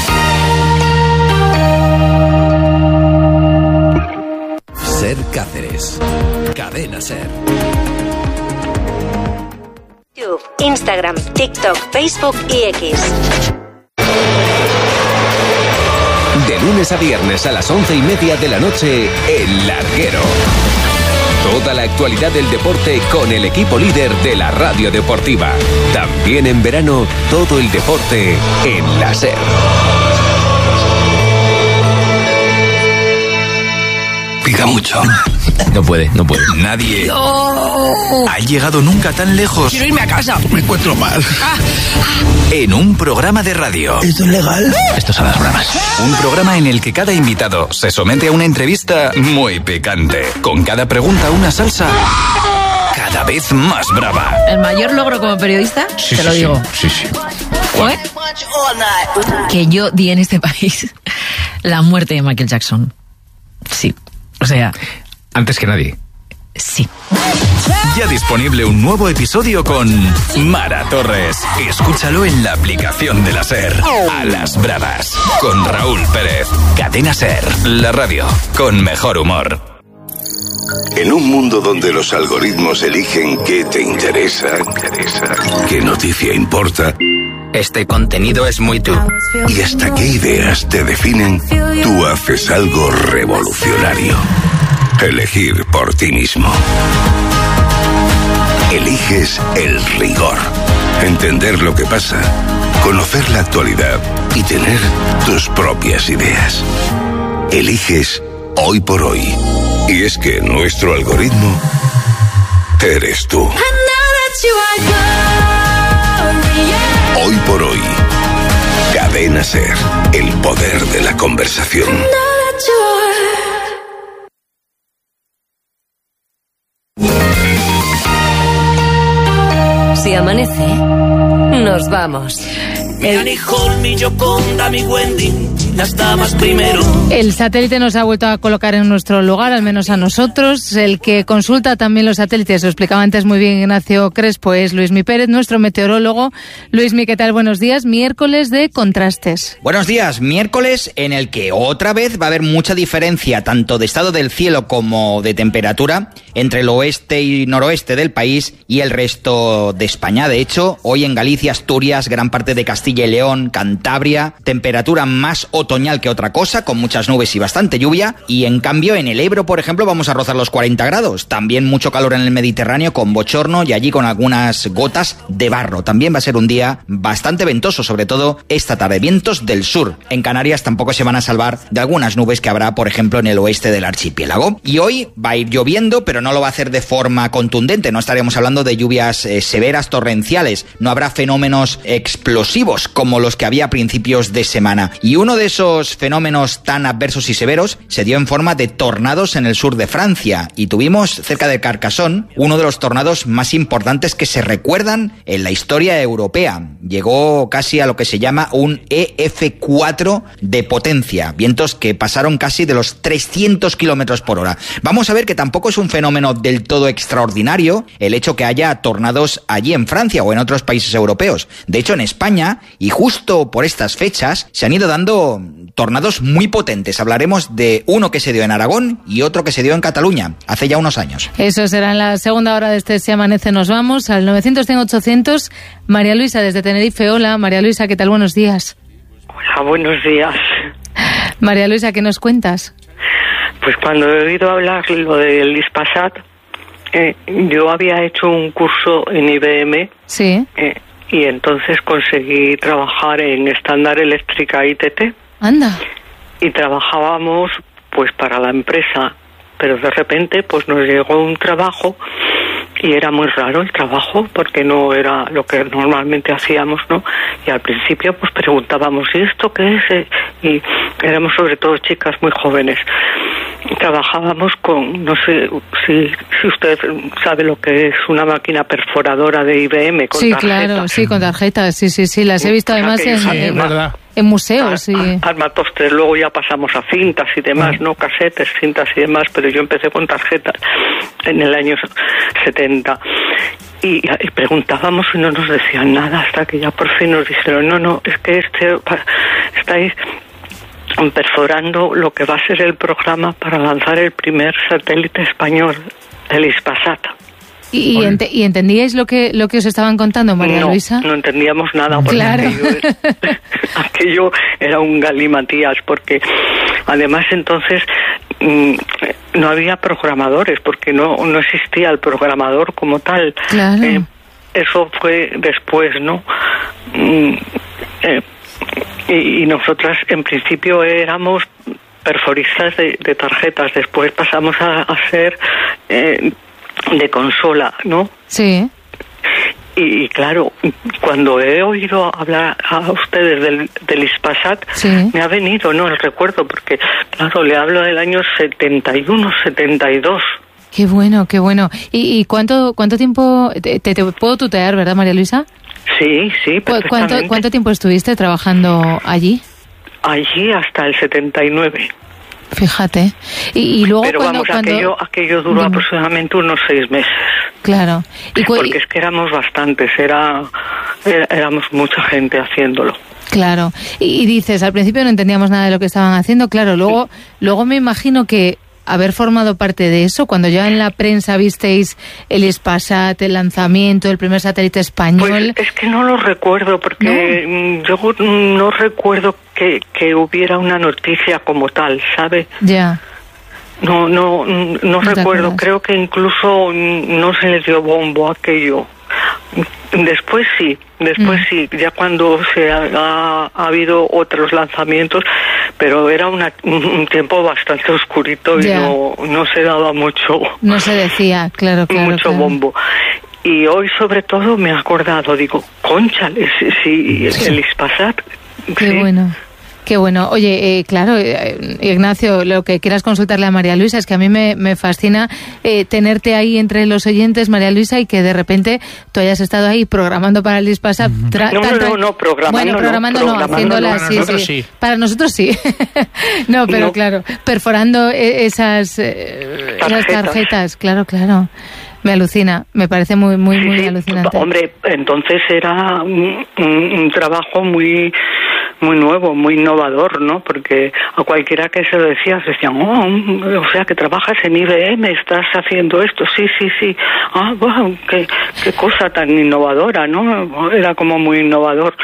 Ser Cáceres. Cadena Ser. Instagram, TikTok, Facebook y X. De lunes a viernes a las once y media de la noche, El Larguero. Toda la actualidad del deporte con el equipo líder de la radio deportiva. También en verano, todo el deporte en la Ser. Pica mucho. No puede, no puede. Nadie no. ha llegado nunca tan lejos. Quiero irme a casa. Me encuentro mal. Ah. En un programa de radio. ¿Esto es legal? Estos son las bromas. Un programa en el que cada invitado se somete a una entrevista muy picante. Con cada pregunta una salsa cada vez más brava. ¿El mayor logro como periodista? Sí, Te sí, lo digo. Sí, sí. ¿Fue? Que yo di en este país la muerte de Michael Jackson. Sí. O sea... Antes que nadie. Sí. Ya disponible un nuevo episodio con Mara Torres. Escúchalo en la aplicación de la Ser. A las bravas. Con Raúl Pérez. Cadena Ser. La radio con mejor humor. En un mundo donde los algoritmos eligen qué te interesa, qué noticia importa, este contenido es muy tú. y hasta qué ideas te definen, tú haces algo revolucionario. Elegir por ti mismo. Eliges el rigor. Entender lo que pasa, conocer la actualidad y tener tus propias ideas. Eliges Hoy por Hoy. Y es que nuestro algoritmo eres tú. Hoy por Hoy. Cadena Ser. El poder de la conversación. Si amanece, nos vamos. El, las damas primero. El satélite nos ha vuelto a colocar en nuestro lugar, al menos a nosotros. El que consulta también los satélites, lo explicaba antes muy bien Ignacio Crespo, es Luismi Pérez, nuestro meteorólogo. Luismi, ¿qué tal? Buenos días. Miércoles de contrastes. Buenos días. Miércoles en el que otra vez va a haber mucha diferencia, tanto de estado del cielo como de temperatura, entre el oeste y noroeste del país y el resto de España. De hecho, hoy en Galicia, Asturias, gran parte de Castilla y León, Cantabria, temperatura más otoñal que otra cosa, con muchas nubes y bastante lluvia, y en cambio en el Ebro, por ejemplo, vamos a rozar los cuarenta grados, también mucho calor en el Mediterráneo con bochorno y allí con algunas gotas de barro. También va a ser un día bastante ventoso, sobre todo esta tarde, vientos del sur. En Canarias tampoco se van a salvar de algunas nubes que habrá, por ejemplo, en el oeste del archipiélago. Y hoy va a ir lloviendo, pero no lo va a hacer de forma contundente, no estaremos hablando de lluvias eh, severas, torrenciales, no habrá fenómenos explosivos como los que había a principios de semana. Y uno de esos fenómenos tan adversos y severos se dio en forma de tornados en el sur de Francia y tuvimos cerca de Carcassonne uno de los tornados más importantes que se recuerdan en la historia europea. Llegó casi a lo que se llama un E F cuatro de potencia, vientos que pasaron casi de los trescientos kilómetros por hora. Vamos a ver que tampoco es un fenómeno del todo extraordinario el hecho que haya tornados allí en Francia o en otros países europeos. De hecho, en España, y justo por estas fechas, se han ido dando tornados muy potentes. Hablaremos de uno que se dio en Aragón y otro que se dio en Cataluña hace ya unos años. Eso será en la segunda hora de este Se Amanece. Nos vamos al novecientos cien ochocientos. María Luisa, desde Tenerife. Hola, María Luisa, ¿qué tal? Buenos días. Hola, buenos días. María Luisa, ¿qué nos cuentas? Pues cuando he oído hablar lo del Ispasat, eh, yo había hecho un curso en I B M. Sí. Eh, y entonces conseguí trabajar en Estándar Eléctrica I T T. Anda. Y trabajábamos pues para la empresa, pero de repente pues nos llegó un trabajo y era muy raro el trabajo porque no era lo que normalmente hacíamos, ¿no? Y al principio pues preguntábamos, ¿y esto qué es? Y éramos sobre todo chicas muy jóvenes. Trabajábamos con, no sé si, si usted sabe lo que es una máquina perforadora de I B M con sí, tarjetas. Claro, sí, con tarjetas, sí, sí, sí, las he visto además en, sí, en, en museos. Sí. Armatostres, luego ya pasamos a cintas y demás, no casetes, cintas y demás, pero yo empecé con tarjetas en el año setenta. Y, y preguntábamos y no nos decían nada hasta que ya por fin nos dijeron, no, no, es que este estáis perforando lo que va a ser el programa para lanzar el primer satélite español, el Ispasat. ¿Y, y, ent ¿Y entendíais lo que lo que os estaban contando, María no, Luisa? No entendíamos nada, porque claro. aquello, aquello era un galimatías, porque además entonces mmm, no había programadores, porque no, no existía el programador como tal. Claro. Eh, eso fue después, ¿no? Mm, eh, y, y nosotras en principio éramos perforistas de, de tarjetas, después pasamos a, a ser eh, de consola, ¿no? Sí. Y, y claro, cuando he oído hablar a ustedes del, del Ispasat, sí. me ha venido, ¿no?, el recuerdo, porque claro, le hablo del año setenta y uno, setenta y dos. Qué bueno, qué bueno. ¿Y, y cuánto cuánto tiempo te, te, te puedo tutear, verdad, María Luisa? Sí, sí, perfectamente. ¿Cuánto, ¿Cuánto tiempo estuviste trabajando allí? Allí hasta el setenta y nueve. Fíjate. Y, y luego Pero cuando, vamos, cuando... aquello, aquello duró Dime. aproximadamente unos seis meses. Claro. ¿Y cu... Porque es que éramos bastantes, era, era éramos mucha gente haciéndolo. Claro. Y, y dices, al principio no entendíamos nada de lo que estaban haciendo, claro, luego, sí. luego me imagino que haber formado parte de eso, cuando ya en la prensa visteis el Ispasat, el lanzamiento, el primer satélite español... Pues es que no lo recuerdo, porque ¿no? yo no recuerdo que, que hubiera una noticia como tal, ¿sabe? Ya. No, no, no, no recuerdo, creo que incluso no se les dio bombo a aquello. Después sí, después mm. sí, ya cuando se ha, ha, ha habido otros lanzamientos, pero era una, un tiempo bastante oscurito y no, no se daba mucho. No se decía, claro, claro. Mucho claro. bombo. Y hoy sobre todo me he acordado, digo, cónchale, sí, sí, el Ispasat. Qué sí. bueno. Qué bueno. Oye, eh, claro, eh, Ignacio, lo que quieras consultarle a María Luisa es que a mí me, me fascina eh, tenerte ahí entre los oyentes, María Luisa, y que de repente tú hayas estado ahí programando para el Ispasat. No, no, no, no, programando Bueno, programando no, no haciéndola, no, sí, nosotros sí. sí. Para nosotros sí. no, pero no. claro, perforando esas, eh, esas tarjetas, claro, claro. Me alucina, me parece muy, muy, muy sí, alucinante. Hombre, entonces era un, un, un trabajo muy... muy nuevo, muy innovador, ¿no? Porque a cualquiera que se lo decías decían, oh, o sea, que trabajas en I B M, estás haciendo esto, sí, sí, sí. Ah, wow, qué, qué cosa tan innovadora, ¿no? Era como muy innovador.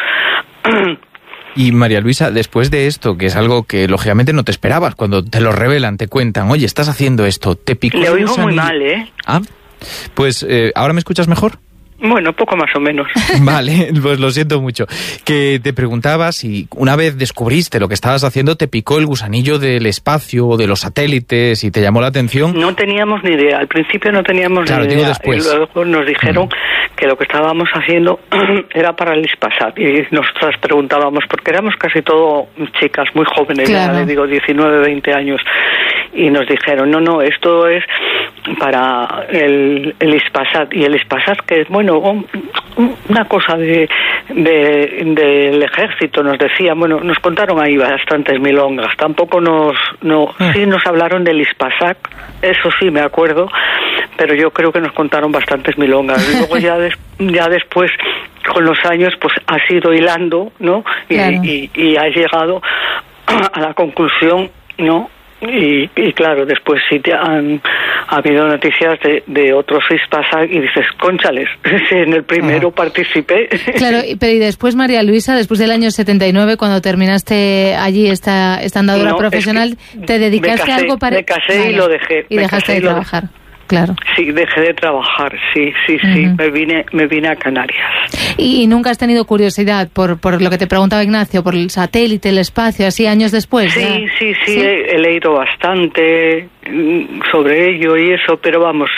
Y María Luisa, después de esto, que es algo que lógicamente no te esperabas, cuando te lo revelan, te cuentan, oye, estás haciendo esto, te picó. Le oigo muy mal, ¿eh? Ah, pues, eh, ¿ahora me escuchas mejor? Bueno, poco más o menos. Vale, pues lo siento mucho. Que te preguntaba si una vez descubriste lo que estabas haciendo, te picó el gusanillo del espacio o de los satélites y te llamó la atención. No teníamos ni idea, al principio no teníamos claro, ni digo idea. Después. Y luego nos dijeron mm. que lo que estábamos haciendo era para el Ispasat. Y nosotras preguntábamos, porque éramos casi todo chicas muy jóvenes, claro. ya le digo diecinueve, veinte años. Y nos dijeron, no, no, esto es para el, el Ispasat. Y el Ispasat, que es, bueno, una cosa de, de del ejército, nos decían, bueno, nos contaron ahí bastantes milongas. Tampoco nos, no, mm. sí nos hablaron del Ispasat, eso sí me acuerdo, pero yo creo que nos contaron bastantes milongas. Y luego ya, des, ya después, con los años, pues has ido hilando, ¿no? Y, claro. y, y has llegado a la conclusión, ¿no? Y, y claro, después sí te han ha habido noticias de, de otros Ispasat y dices, cónchales, en el primero ah. participé. Claro, pero y después, María Luisa, después del año setenta y nueve, cuando terminaste allí esta, esta andadura no, profesional, es que ¿te dedicaste casé, a algo para...? Me casé vale. y lo dejé. Y dejaste de trabajar. Claro. Sí, dejé de trabajar, sí, sí, uh-huh. sí, me vine, me vine a Canarias. ¿Y, y nunca has tenido curiosidad por, por lo que te preguntaba Ignacio, por el satélite, el espacio, así años después? Sí, ¿ya? sí, sí, sí. He, he leído bastante sobre ello y eso, pero vamos...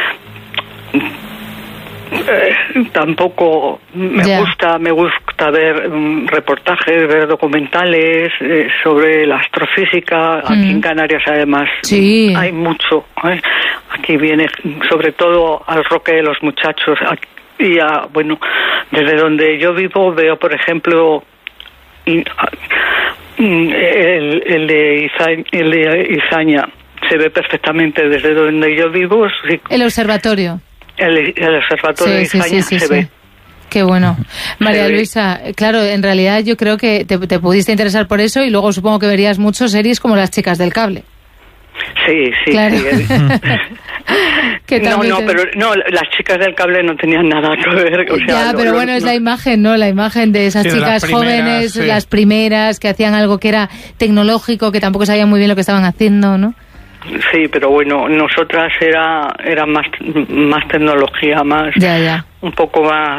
Eh, tampoco me yeah. gusta me gusta ver um, reportajes, ver documentales eh, sobre la astrofísica. Mm. Aquí en Canarias además sí. hay mucho, ¿eh? Aquí viene sobre todo al Roque de los Muchachos aquí, y a, bueno, desde donde yo vivo veo por ejemplo el, el, de, Izaña, el de Izaña se ve perfectamente desde donde yo vivo. Sí. El observatorio El, el observatorio sí, de Izaña sí, sí, sí, se sí. ve. Qué bueno. María Luisa, claro, en realidad yo creo que te, te pudiste interesar por eso y luego supongo que verías muchas series como Las Chicas del Cable. Sí, sí, claro. sí. no, no, te... pero no, Las Chicas del Cable no tenían nada que ver. O sea, ya, no, pero no, bueno, no, es la imagen, ¿no? La imagen de esas sí, chicas de primeras, jóvenes, sí. las primeras, que hacían algo que era tecnológico, que tampoco sabían muy bien lo que estaban haciendo, ¿no? Sí, pero bueno, nosotras era era más más tecnología, más ya, ya. un poco más,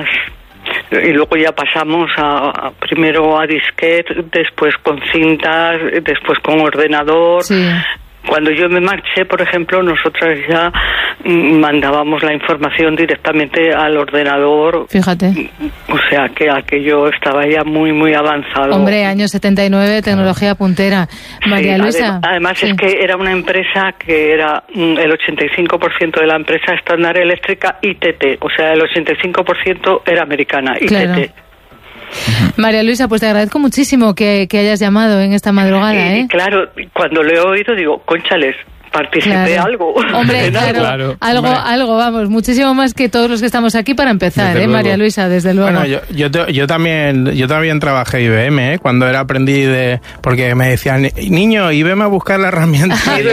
y luego ya pasamos a, a primero a disquete, después con cintas, después con ordenador. Sí. Cuando yo me marché, por ejemplo, nosotras ya mandábamos la información directamente al ordenador. Fíjate. O sea, que aquello estaba ya muy, muy avanzado. Hombre, año setenta y nueve, tecnología puntera. María sí, Luisa. Además, además sí. es que era una empresa que era el ochenta y cinco por ciento de la empresa Standard Eléctrica I T T. O sea, el ochenta y cinco por ciento era americana, I T T. Claro. María Luisa, pues te agradezco muchísimo que, que hayas llamado en esta madrugada, ¿eh? Y, claro, cuando lo he oído digo, cónchales, participé claro. algo. Hombre, claro, claro. algo, Hombre. algo, vamos, muchísimo más que todos los que estamos aquí para empezar, desde ¿eh, luego. María Luisa? Desde luego. Bueno, yo, yo, yo también yo también trabajé I B M, ¿eh? Cuando era aprendí de... Porque me decían, niño, I B M a buscar la herramienta.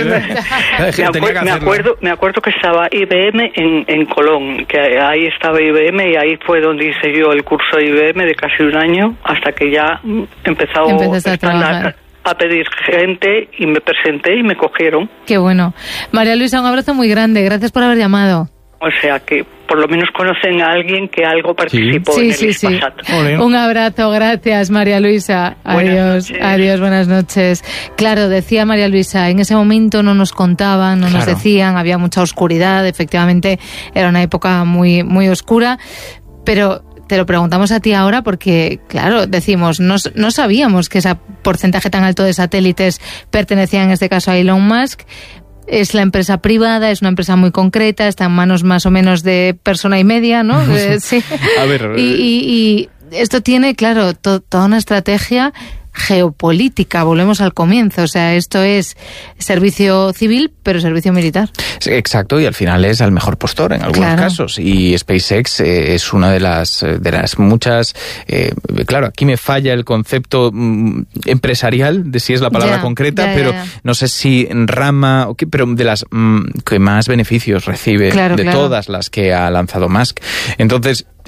me, acuer, me, acuerdo, me acuerdo que estaba I B M en, en Colón, que ahí estaba I B M y ahí fue donde hice yo el curso de I B M de casi un año, hasta que ya empezó Empezaste a trabajar. a pedir gente y me presenté y me cogieron. Qué bueno. María Luisa, un abrazo muy grande. Gracias por haber llamado. O sea que por lo menos conocen a alguien que algo participó sí. en sí, el sí, Ispasat. Sí. Un abrazo, gracias María Luisa. Adiós, adiós, buenas noches. Claro, decía María Luisa, en ese momento no nos contaban, no claro. nos decían, había mucha oscuridad, efectivamente era una época muy, muy oscura, pero... Te lo preguntamos a ti ahora porque, claro, decimos, no, no sabíamos que ese porcentaje tan alto de satélites pertenecía en este caso a Elon Musk. Es la empresa privada, es una empresa muy concreta, está en manos más o menos de persona y media, ¿no? eh, sí. A ver. Y, y, y esto tiene, claro, to, toda una estrategia geopolítica, volvemos al comienzo, o sea, esto es servicio civil, pero servicio militar. Sí, exacto, y al final es al mejor postor en algunos claro. casos, y SpaceX eh, es una de las de las muchas, eh, claro, aquí me falla el concepto mm, empresarial, de si es la palabra ya, concreta, ya, pero ya. no sé si rama, okay, pero de las mm, que más beneficios recibe claro, de claro. todas las que ha lanzado Musk. Entonces,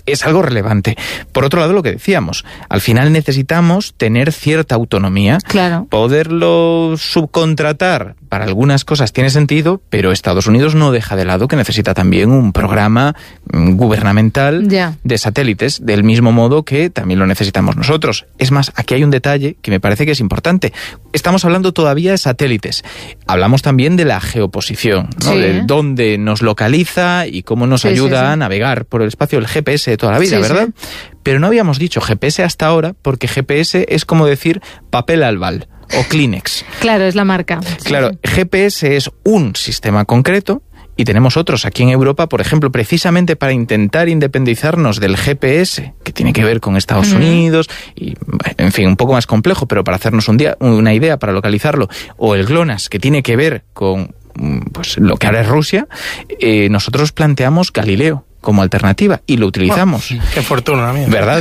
es algo relevante. Por otro lado, lo que decíamos, al final necesitamos tener cierta autonomía. Claro. Poderlo subcontratar para algunas cosas tiene sentido, pero Estados Unidos no deja de lado que necesita también un programa gubernamental ya. de satélites, del mismo modo que también lo necesitamos nosotros. Es más, aquí hay un detalle que me parece que es importante. Estamos hablando todavía de satélites. Hablamos también de la geoposición, ¿no? Sí. De dónde nos localiza y cómo nos sí, ayuda sí, sí. a navegar por el espacio, el G P S de toda la vida, sí, ¿verdad? Sí. Pero no habíamos dicho G P S hasta ahora, porque G P S es como decir papel albal o Kleenex. Claro, es la marca. Claro, sí. G P S es un sistema concreto y tenemos otros aquí en Europa, por ejemplo, precisamente para intentar independizarnos del G P S, que tiene que ver con Estados uh-huh. Unidos, y en fin, un poco más complejo, pero para hacernos un día, una idea, para localizarlo, o el GLONASS, que tiene que ver con pues lo que ahora es Rusia, eh, nosotros planteamos Galileo como alternativa y lo utilizamos. Oh, qué fortuna, mía. ¿Verdad?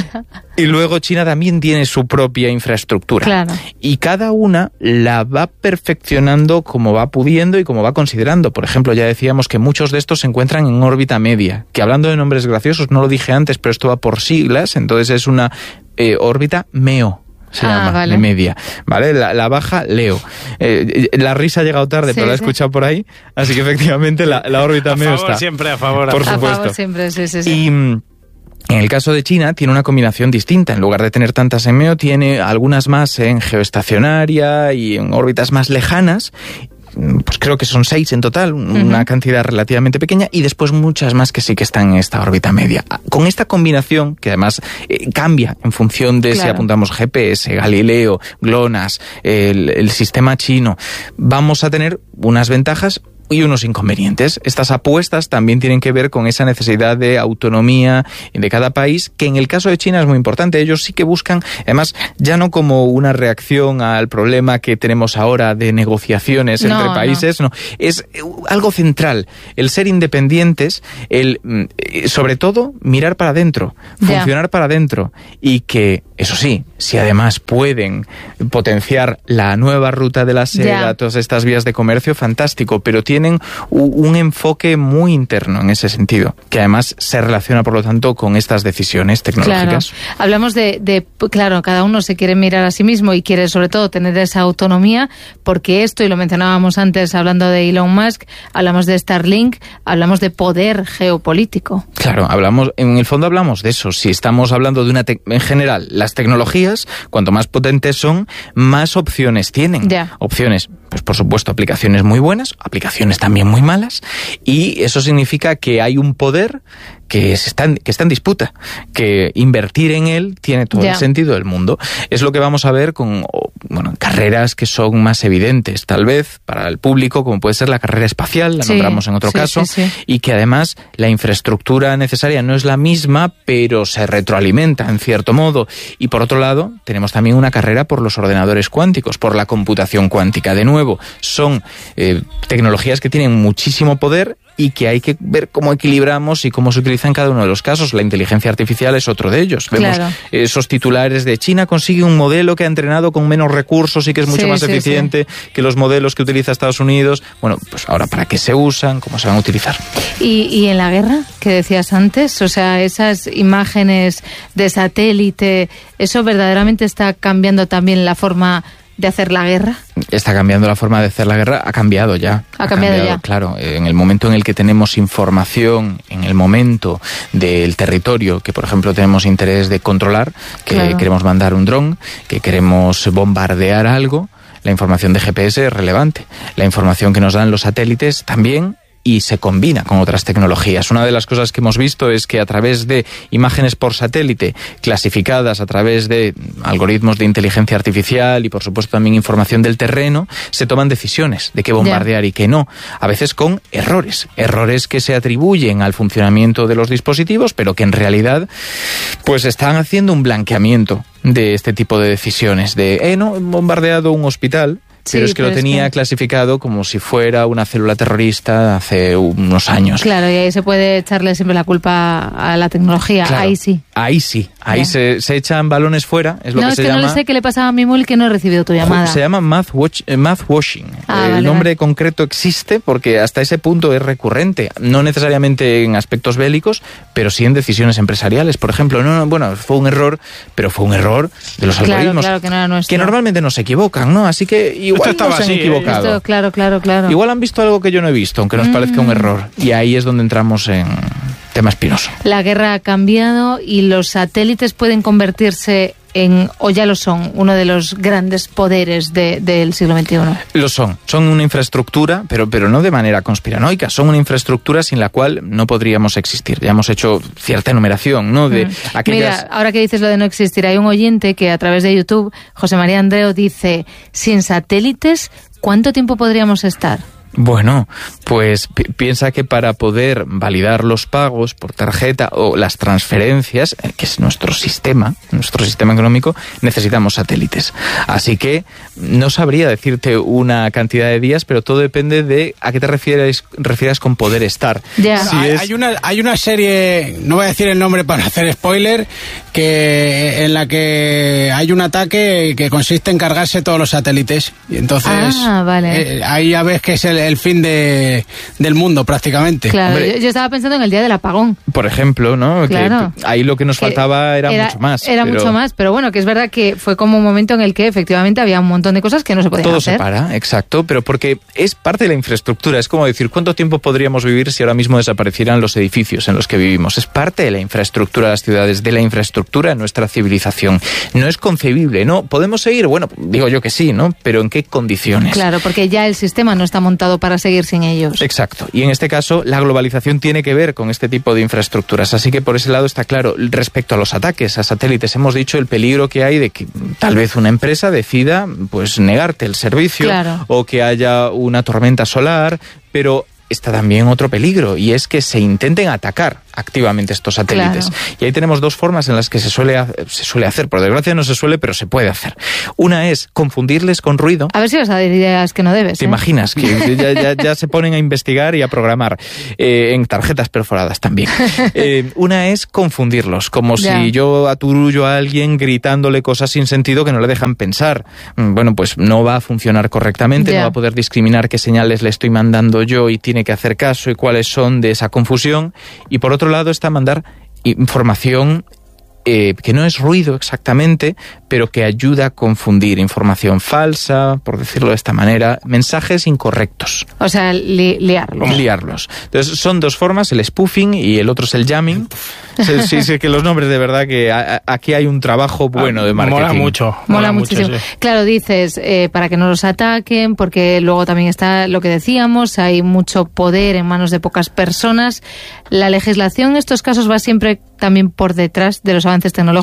Y luego China también tiene su propia infraestructura. Claro. Y cada una la va perfeccionando como va pudiendo y como va considerando. Por ejemplo, ya decíamos que muchos de estos se encuentran en órbita media, que hablando de nombres graciosos, no lo dije antes, pero esto va por siglas, entonces es una eh, órbita MEO. Se ah, llama, vale. de media, ¿vale? La, la baja, Leo. Eh, la risa ha llegado tarde, sí, pero la he escuchado sí. por ahí, así que efectivamente la, la órbita a Meo favor, está. siempre a favor. Por a supuesto. favor siempre, sí, sí, sí. Y en el caso de China tiene una combinación distinta. En lugar de tener tantas en Meo, tiene algunas más en geoestacionaria y en órbitas más lejanas. Pues creo que son seis en total, una uh-huh. cantidad relativamente pequeña, y después muchas más que sí que están en esta órbita media. Con esta combinación, que además eh, cambia en función de claro. si apuntamos G P S, Galileo, GLONASS, el, el sistema chino, vamos a tener unas ventajas y unos inconvenientes. Estas apuestas también tienen que ver con esa necesidad de autonomía de cada país, que en el caso de China es muy importante. Ellos sí que buscan, además, ya no como una reacción al problema que tenemos ahora de negociaciones no, entre países, no. no, es algo central, el ser independientes, el sobre todo mirar para adentro, funcionar yeah. para adentro, y que, eso sí, si además pueden potenciar la nueva ruta de la seda, yeah. todas estas vías de comercio, fantástico, pero tiene tienen un enfoque muy interno en ese sentido, que además se relaciona, por lo tanto, con estas decisiones tecnológicas. Claro. Hablamos de, de, claro, cada uno se quiere mirar a sí mismo y quiere sobre todo tener esa autonomía, porque esto, y lo mencionábamos antes hablando de Elon Musk, hablamos de Starlink, hablamos de poder geopolítico. Claro, hablamos, en el fondo hablamos de eso. Si estamos hablando de una, te- en general, las tecnologías, cuanto más potentes son, más opciones tienen. Ya. Opciones, pues por supuesto, aplicaciones muy buenas, aplicaciones también muy malas, y eso significa que hay un poder que, se está, en, que está en disputa, que invertir en él tiene todo yeah. el sentido del mundo. Es lo que vamos a ver con bueno, carreras que son más evidentes, tal vez, para el público, como puede ser la carrera espacial, la sí, nombramos en otro sí, caso, sí, sí. y que además la infraestructura necesaria no es la misma, pero se retroalimenta en cierto modo. Y por otro lado, tenemos también una carrera por los ordenadores cuánticos, por la computación cuántica. De nuevo, son eh, tecnologías que tienen muchísimo poder y que hay que ver cómo equilibramos y cómo se utiliza en cada uno de los casos. La inteligencia artificial es otro de ellos. Vemos claro. esos titulares de China consigue un modelo que ha entrenado con menos recursos y que es mucho sí, más sí, eficiente sí. que los modelos que utiliza Estados Unidos. Bueno, pues ahora, ¿para qué se usan? ¿Cómo se van a utilizar? ¿Y, y en la guerra, que decías antes? O sea, esas imágenes de satélite, ¿eso verdaderamente está cambiando también la forma de hacer la guerra? Está cambiando la forma de hacer la guerra, ha cambiado ya. Ha, ha cambiado, cambiado ya. Claro, en el momento en el que tenemos información, en el momento del territorio, que por ejemplo tenemos interés de controlar, que claro. queremos mandar un dron, que queremos bombardear algo, la información de G P S es relevante. La información que nos dan los satélites también, y se combina con otras tecnologías. Una de las cosas que hemos visto es que a través de imágenes por satélite clasificadas a través de algoritmos de inteligencia artificial y por supuesto también información del terreno, se toman decisiones de qué bombardear yeah. y qué no, a veces con errores, errores que se atribuyen al funcionamiento de los dispositivos, pero que en realidad pues están haciendo un blanqueamiento de este tipo de decisiones, de, eh, no, he bombardeado un hospital, pero sí, es que pero lo tenía es que... clasificado como si fuera una célula terrorista hace unos años. Claro, y ahí se puede echarle siempre la culpa a la tecnología, claro. ahí sí. Ahí sí, ahí se, se echan balones fuera, es lo no, que es se que llama... No, sé qué le pasaba a mi móvil que no he recibido tu llamada. Se llama math, watch, eh, math washing. Ah, el vale, nombre vale. concreto existe porque hasta ese punto es recurrente, no necesariamente en aspectos bélicos, pero sí en decisiones empresariales. Por ejemplo, no, no, bueno, fue un error, pero fue un error de los claro, algoritmos, claro, que, no era nuestro. que normalmente no se equivocan, ¿no? Así que igual no se han así, equivocado. Esto, claro, claro, claro. Igual han visto algo que yo no he visto, aunque nos Mm. parezca un error. Y ahí es donde entramos en tema espinoso. La guerra ha cambiado y los satélites pueden convertirse en, o ya lo son, uno de los grandes poderes de, del siglo veintiuno. Lo son, son una infraestructura, pero, pero no de manera conspiranoica, son una infraestructura sin la cual no podríamos existir. Ya hemos hecho cierta enumeración, ¿no? De Mm. aquellas... Mira, ahora que dices lo de no existir, hay un oyente que a través de YouTube, José María Andreo, dice, sin satélites, ¿cuánto tiempo podríamos estar? Bueno, pues pi- piensa que para poder validar los pagos por tarjeta o las transferencias, eh, que es nuestro sistema, nuestro sistema económico, necesitamos satélites. Así que no sabría decirte una cantidad de días, pero todo depende de a qué te refieres, refieras con poder estar. Ya. Si hay, es- hay una hay una serie, no voy a decir el nombre para hacer spoiler, que en la que hay un ataque que consiste en cargarse todos los satélites y entonces Ah, vale. eh, ahí ya ves que es el, el fin de, del mundo prácticamente. Claro, Hombre. yo, yo estaba pensando en el día del apagón. Por ejemplo, ¿no? Claro. Que ahí lo que nos Que faltaba era, mucho más. Era pero mucho más, pero bueno, que es verdad que fue como un momento en el que efectivamente había un montón de cosas que no se podían Todo hacer. se para, exacto, pero porque es parte de la infraestructura. Es como decir, ¿cuánto tiempo podríamos vivir si ahora mismo desaparecieran los edificios en los que vivimos? Es parte de la infraestructura de las ciudades, de la infraestructura de nuestra civilización. No es concebible, ¿no? ¿Podemos seguir? Bueno, digo yo que sí, ¿no? Pero ¿en qué condiciones? Claro, porque ya el sistema no está montado para seguir sin ellos. Exacto. Y en este caso, la globalización tiene que ver con este tipo de infraestructuras. Así que por ese lado está claro. Respecto a los ataques a satélites, hemos dicho el peligro que hay de que tal vez una empresa decida pues negarte el servicio, Claro. o que haya una tormenta solar, pero está también otro peligro, y es que se intenten atacar activamente estos satélites. Claro. Y ahí tenemos dos formas en las que se suele, ha- se suele hacer. Por desgracia no se suele, pero se puede hacer. Una es confundirles con ruido. A ver si vas a dar ideas que no debes. ¿Te ¿eh? imaginas? Que ya, ya- ya se ponen a investigar y a programar eh, en tarjetas perforadas también. Eh, una es confundirlos, como Ya. si yo aturullo a alguien gritándole cosas sin sentido que no le dejan pensar. Mm, Bueno, pues no va a funcionar correctamente, Ya. no va a poder discriminar qué señales le estoy mandando yo y tiene que hacer caso y cuáles son de esa confusión. Y por otro lado está mandar información eh, que no es ruido exactamente, pero que ayuda a confundir información falsa, por decirlo de esta manera, mensajes incorrectos. O sea, li- liarlo. Liarlos. Entonces, son dos formas, el spoofing y el otro es el jamming. Sí, sí, sí, que los nombres, de verdad, que a- a- aquí hay un trabajo bueno de marketing. Mola mucho. Mola muchísimo. sí. Claro, dices, eh, para que no los ataquen, porque luego también está lo que decíamos, hay mucho poder en manos de pocas personas. La legislación en estos casos va siempre también por detrás de los avances tecnológicos.